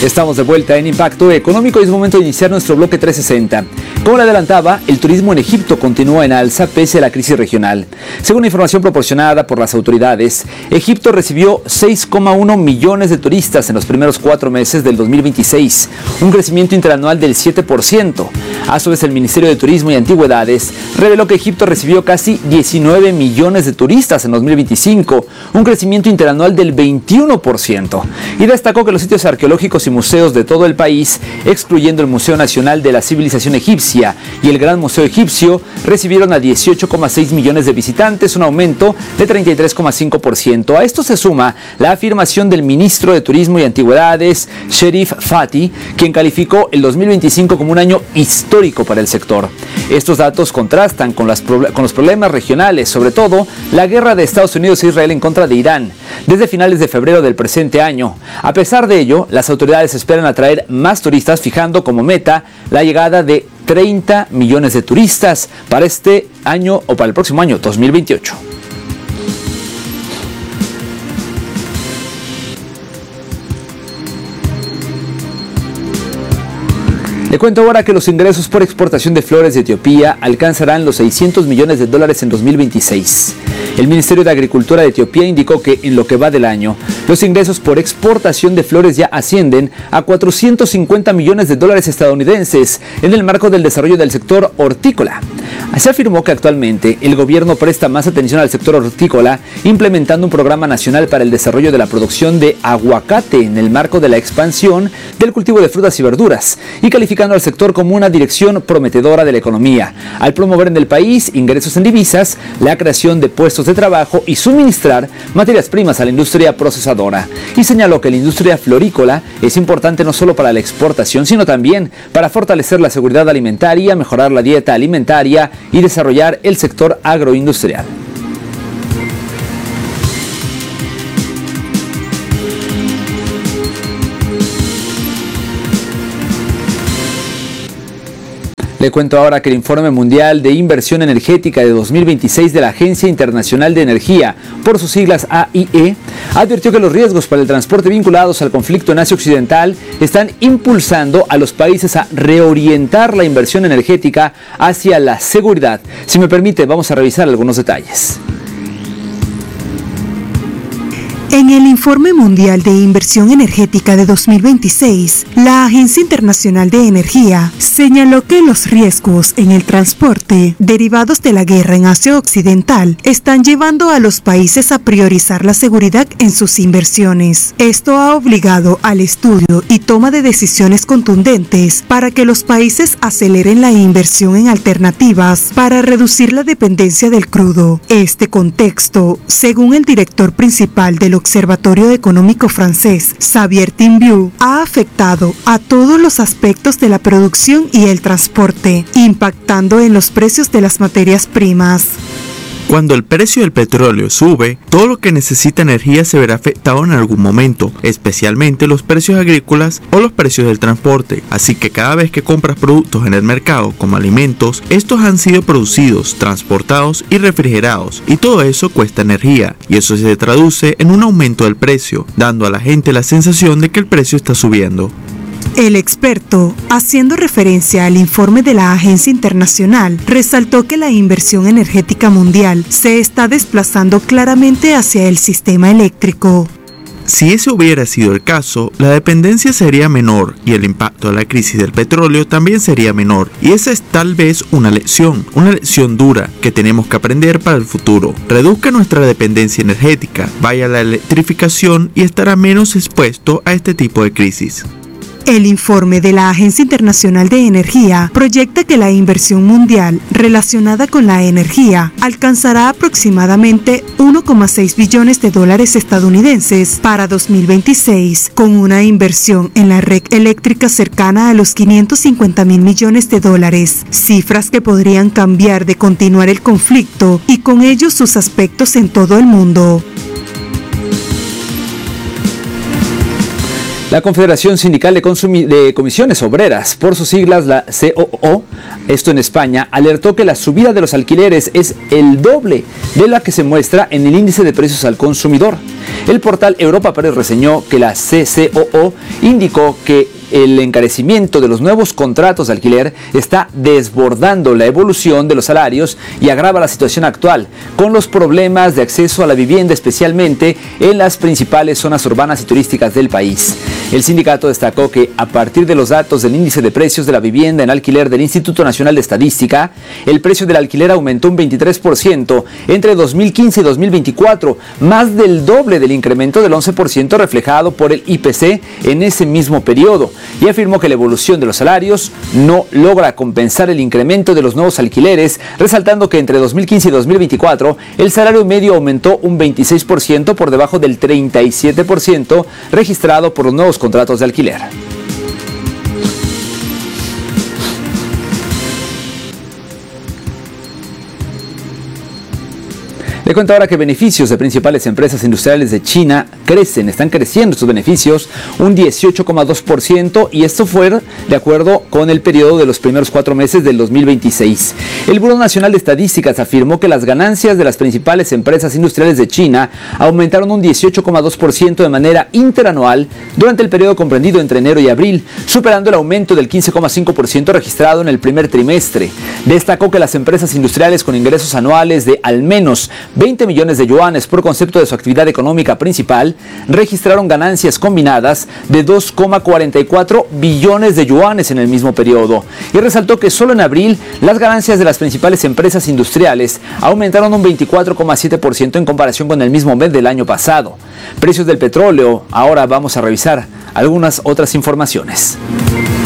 Estamos de vuelta en Impacto Económico y es momento de iniciar nuestro bloque 360. Como le adelantaba, el turismo en Egipto continúa en alza pese a la crisis regional. Según la información proporcionada por las autoridades, Egipto recibió 6,1 millones de turistas en los primeros 4 meses del 2026, un crecimiento interanual del 7%. A su vez, el Ministerio de Turismo y Antigüedades reveló que Egipto recibió casi 19 millones de turistas en 2025, un crecimiento interanual del 21%. Y destacó que los sitios arqueológicos y museos de todo el país, excluyendo el Museo Nacional de la Civilización Egipcia y el Gran Museo Egipcio, recibieron a 18,6 millones de visitantes, un aumento de 33,5%. A esto se suma la afirmación del ministro de Turismo y Antigüedades, Sherif Fati, quien calificó el 2025 como un año histórico para el sector. Estos datos contrastan con los problemas regionales, sobre todo la guerra de Estados Unidos e Israel en contra de Irán, desde finales de febrero del presente año. A pesar de ello, las autoridades esperan atraer más turistas, fijando como meta la llegada de 30 millones de turistas para este año o para el próximo año, 2028. Le cuento ahora que los ingresos por exportación de flores de Etiopía alcanzarán los $600 millones en 2026. El Ministerio de Agricultura de Etiopía indicó que en lo que va del año, los ingresos por exportación de flores ya ascienden a $450 millones estadounidenses en el marco del desarrollo del sector hortícola. Se afirmó que actualmente el gobierno presta más atención al sector hortícola, implementando un programa nacional para el desarrollo de la producción de aguacate en el marco de la expansión del cultivo de frutas y verduras, y calificando al sector como una dirección prometedora de la economía, al promover en el país ingresos en divisas, la creación de puestos de trabajo y suministrar materias primas a la industria procesadora. Y señaló que la industria florícola es importante no solo para la exportación, sino también para fortalecer la seguridad alimentaria, mejorar la dieta alimentaria y desarrollar el sector agroindustrial. Le cuento ahora que el Informe Mundial de Inversión Energética de 2026 de la Agencia Internacional de Energía, por sus siglas AIE, advirtió que los riesgos para el transporte vinculados al conflicto en Asia Occidental están impulsando a los países a reorientar la inversión energética hacia la seguridad. Si me permite, vamos a revisar algunos detalles. En el Informe Mundial de Inversión Energética de 2026, la Agencia Internacional de Energía señaló que los riesgos en el transporte derivados de la guerra en Asia Occidental están llevando a los países a priorizar la seguridad en sus inversiones. Esto ha obligado al estudio y toma de decisiones contundentes para que los países aceleren la inversión en alternativas para reducir la dependencia del crudo. Este contexto, según el director principal del Observatorio Económico francés, Xavier Tinbiou, ha afectado a todos los aspectos de la producción y el transporte, impactando en los precios de las materias primas. Cuando el precio del petróleo sube, todo lo que necesita energía se verá afectado en algún momento, especialmente los precios agrícolas o los precios del transporte. Así que cada vez que compras productos en el mercado como alimentos, estos han sido producidos, transportados y refrigerados, y todo eso cuesta energía, y eso se traduce en un aumento del precio, dando a la gente la sensación de que el precio está subiendo. El experto, haciendo referencia al informe de la Agencia Internacional, resaltó que la inversión energética mundial se está desplazando claramente hacia el sistema eléctrico. Si ese hubiera sido el caso, la dependencia sería menor y el impacto de la crisis del petróleo también sería menor. Y esa es tal vez una lección dura que tenemos que aprender para el futuro. Reduzca nuestra dependencia energética, vaya a la electrificación y estará menos expuesto a este tipo de crisis. El informe de la Agencia Internacional de Energía proyecta que la inversión mundial relacionada con la energía alcanzará aproximadamente $1,6 billones estadounidenses para 2026, con una inversión en la red eléctrica cercana a los $550 mil millones, cifras que podrían cambiar de continuar el conflicto y con ello sus aspectos en todo el mundo. La Confederación Sindical de Comisiones Obreras, por sus siglas la COO, esto en España, alertó que la subida de los alquileres es el doble de la que se muestra en el índice de precios al consumidor. El portal Europa Press reseñó que la CCOO indicó que el encarecimiento de los nuevos contratos de alquiler está desbordando la evolución de los salarios y agrava la situación actual, con los problemas de acceso a la vivienda, especialmente en las principales zonas urbanas y turísticas del país. El sindicato destacó que a partir de los datos del índice de precios de la vivienda en alquiler del Instituto Nacional de Estadística, el precio del alquiler aumentó un 23% entre 2015 y 2024, más del doble del incremento del 11% reflejado por el IPC en ese mismo periodo, y afirmó que la evolución de los salarios no logra compensar el incremento de los nuevos alquileres, resaltando que entre 2015 y 2024 el salario medio aumentó un 26% por debajo del 37% registrado por los nuevos contratos de alquiler. Le cuento ahora que beneficios de principales empresas industriales de China están creciendo sus beneficios un 18,2%, y esto fue de acuerdo con el periodo de los primeros 4 meses del 2026. El Buró Nacional de Estadísticas afirmó que las ganancias de las principales empresas industriales de China aumentaron un 18,2% de manera interanual durante el periodo comprendido entre enero y abril, superando el aumento del 15,5% registrado en el primer trimestre. Destacó que las empresas industriales con ingresos anuales de al menos 20 millones de yuanes por concepto de su actividad económica principal registraron ganancias combinadas de 2,44 billones de yuanes en el mismo periodo, y resaltó que solo en abril las ganancias de las principales empresas industriales aumentaron un 24,7% en comparación con el mismo mes del año pasado. Precios del petróleo. Ahora vamos a revisar algunas otras informaciones.